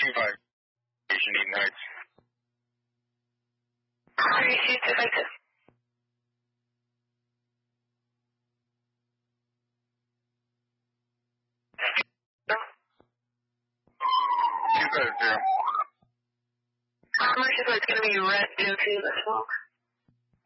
5, Station Eden Heights. Received effective. No. 250. Commercial is going to be red due to the smoke.